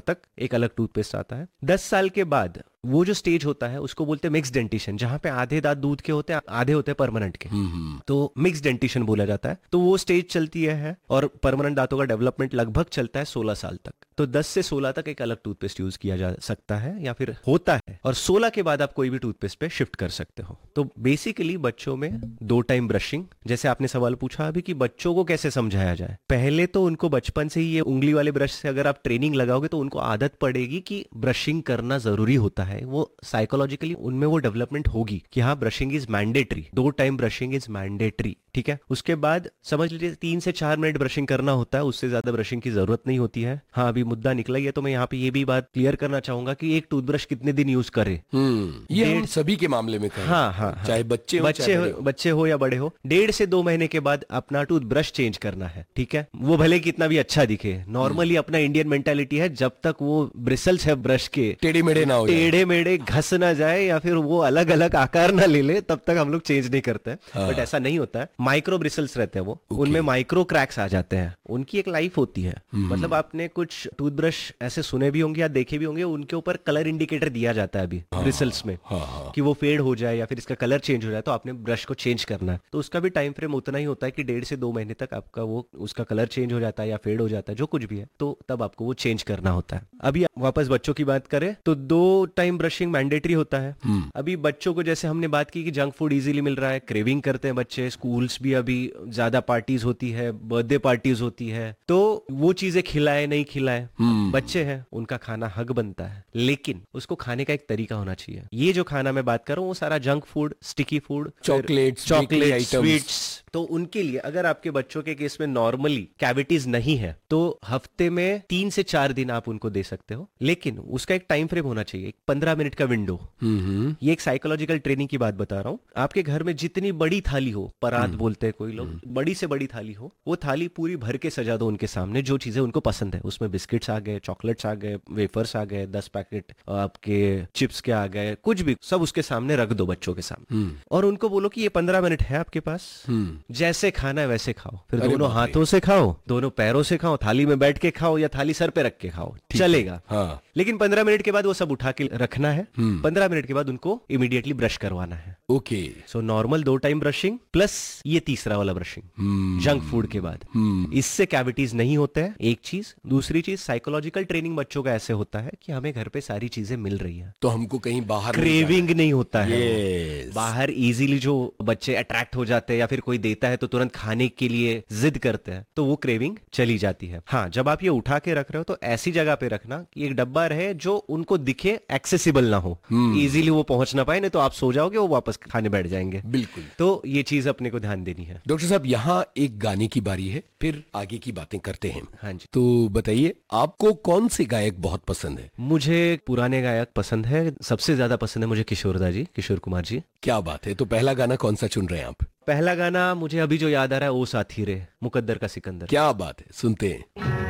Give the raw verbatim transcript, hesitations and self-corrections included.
तक एक अलग टूथपेस्ट आता है। दस साल के बाद वो जो स्टेज होता है उसको बोलते हैं मिक्स डेंटिशन, जहां पे आधे दांत दूध के होते हैं, आधे होते हैं परमानेंट के, तो मिक्स डेंटिशन बोला जाता है। तो वो स्टेज चलती है और परमानेंट दांतों का डेवलपमेंट लगभग चलता है सोलह साल तक। तो दस से सोलह तक एक अलग टूथपेस्ट यूज किया जा सकता है या फिर होता है, और सोलह के बाद आप कोई भी टूथपेस्ट पे शिफ्ट कर सकते हो। तो बेसिकली बच्चों में दो टाइम ब्रशिंग, जैसे आपने सवाल पूछा अभी कि बच्चों को कैसे समझाया जाए, पहले तो उनको बचपन से ही ये उंगली वाले ब्रश से अगर आप ट्रेनिंग लगाओगे तो उनको आदत पड़ेगी कि ब्रशिंग करना जरूरी होता है। वो साइकोलॉजिकली उनमें वो डेवलपमेंट होगी कि हाँ ब्रशिंग इज मैंडेटरी, दो टाइम ब्रशिंग इज मैंडेटरी, ठीक है। उसके बाद समझ लीजिए तीन से चार मिनट ब्रशिंग करना होता है, उससे ज्यादा ब्रशिंग की जरूरत नहीं होती है। हाँ अभी मुद्दा निकला ही है तो मैं यहाँ पे ये भी बात क्लियर करना चाहूंगा कि एक टूथब्रश कितने दिन यूज करे। ये हम सभी के मामले में करें, हाँ हाँ हाँ, चाहे बच्चे हो, बच्चे हो, बच्चे हो या बड़े हो, डेढ़ से दो महीने के बाद अपना टूथब्रश चेंज करना है, ठीक है। वो भले कितना भी अच्छा दिखे, नॉर्मली अपना इंडियन मेंटालिटी है जब तक वो ब्रिसल्स है ब्रश के टेढ़े मेढ़े ना हो, टेढ़े मेढ़े घस ना जाए या फिर वो अलग अलग आकार ना ले ले, तब तक हम लोग चेंज नहीं करते हैं। हाँ। बट ऐसा नहीं होता है, माइक्रो ब्रिसल्स रहते हैं वो, उनमें माइक्रो क्रैक्स आ जाते हैं, उनकी एक लाइफ होती है। मतलब आपने कुछ टूथब्रश ऐसे सुने भी होंगे या देखे भी होंगे, उनके ऊपर कलर इंडिकेटर दिया जाता है अभी ब्रिसल्स में, कि वो फेड हो जाए या फिर इसका कलर चेंज हो जाए तो आपने ब्रश को चेंज करना है। तो उसका भी टाइम फ्रेम उतना ही होता है कि डेढ़ से दो महीने तक आपका वो उसका कलर चेंज हो जाता है या फेड हो जाता है, जो कुछ भी है, तो तब आपको वो चेंज करना होता है। अभी वापस बच्चों की बात करें तो दो टाइम ब्रशिंग मैंडेटरी होता है। अभी बच्चों को जैसे हमने बात की कि जंक फूड इजीली मिल रहा है, क्रेविंग करते हैं बच्चे, स्कूल्स भी अभी ज्यादा पार्टीज होती है, बर्थडे पार्टीज होती है, तो वो चीजें खिलाए नहीं खिलाए, बच्चे हैं उनका खाना हक बनता है, लेकिन उसको खाने का एक तरीका होना चाहिए। ये जो खाना मैं बात कर रहा हूँ वो सारा junk food, sticky food, chocolate chocolate sweets, तो उनके लिए अगर आपके बच्चों के केस में नॉर्मली कैविटीज नहीं है तो हफ्ते में तीन से चार दिन आप उनको दे सकते हो, लेकिन उसका एक टाइम फ्रेम होना चाहिए, एक पंद्रह मिनट का विंडो। ये एक साइकोलॉजिकल ट्रेनिंग की बात बता रहा हूँ। आपके घर में जितनी बड़ी थाली हो, परात बोलते हैं कोई लोग, बड़ी से बड़ी थाली हो, वो थाली पूरी भर के सजा दो उनके सामने, जो चीजें उनको पसंद है, उसमें बिस्किट्स आ गए, चॉकलेट्स आ गए, वेफर्स आ गए, दस पैकेट आपके चिप्स के आ गए, कुछ भी, सब उसके सामने रख दो बच्चों के सामने, और उनको बोलो कि ये पंद्रह मिनट है आपके पास, जैसे खाना है वैसे खाओ। फिर दोनों हाथों से खाओ, दोनों पैरों से खाओ, थाली में बैठ के खाओ या थाली सर पे रख के खाओ, चलेगा। हाँ। लेकिन पंद्रह मिनट के बाद वो सब उठा के रखना है, पंद्रह मिनट के बाद उनको इमीडिएटली ब्रश करवाना है। ओके, सो नॉर्मल दो टाइम ब्रशिंग प्लस ये तीसरा वाला ब्रशिंग जंक फूड के बाद, इससे कैविटीज नहीं होते हैं, एक चीज। दूसरी चीज, साइकोलॉजिकल ट्रेनिंग बच्चों का ऐसे होता है कि हमें घर पे सारी चीजें मिल रही है, तो हमको कहीं बाहर क्रेविंग नहीं होता है। yes. बाहर इजीली जो बच्चे अट्रैक्ट हो जाते हैं या फिर कोई देता है तो तुरंत खाने के लिए जिद करते हैं, तो वो क्रेविंग चली जाती है। हाँ, जब आप ये उठा के रख रहे हो तो ऐसी जगह पे रखना कि एक डब्बा रहे जो उनको दिखे, एक्सेसिबल ना हो, इजीली वो पहुंच ना पाए, नहीं तो आप सो जाओगे, वो वापस खाने बैठ जाएंगे। बिल्कुल, तो ये चीज अपने को ध्यान देनी है। डॉक्टर साहब, यहाँ एक गाने की बारी है, फिर आगे की बातें करते हैं। हाँ जी, तो बताइए, आपको कौन से गायक बहुत पसंद है? मुझे पुराने गायक पसंद है, सबसे ज्यादा पसंद है मुझे किशोरदा जी, किशोर कुमार जी। क्या बात है, तो पहला गाना कौन सा चुन रहे हैं आप? पहला गाना मुझे अभी जो याद आ रहा है, ओ साथी रे, मुकद्दर का सिकंदर। क्या बात है, सुनते हैं।